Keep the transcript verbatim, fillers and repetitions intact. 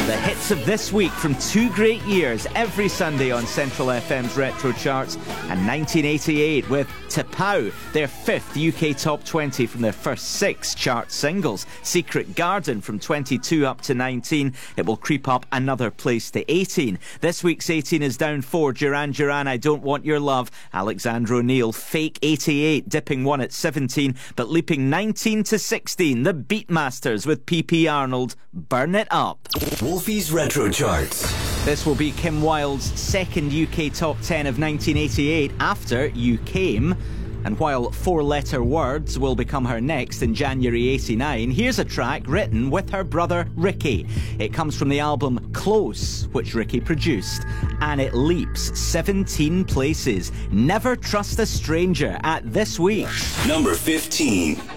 The hits of this week from two great years every Sunday on Central F M's Retro Charts, and nineteen eighty-eight with T'Pau, their fifth U K Top twenty from their first six chart singles. Secret Garden from twenty-two up to nineteen. It will creep up another place to eighteen. This week's eighteen is down four. Duran Duran, I Don't Want Your Love. Alexander O'Neal, Fake eighty-eight, dipping one at seventeen, but leaping nineteen to sixteen. The Beatmasters with P P Arnold, Burn It Up. Wolfie's Retro Charts. This will be Kim Wilde's second U K Top ten of nineteen eighty-eight after You Came. And while four-letter words will become her next in January eighty-nine, here's a track written with her brother Ricky. It comes from the album Close, which Ricky produced, and it leaps seventeen places. Never Trust a Stranger at this week's number fifteen.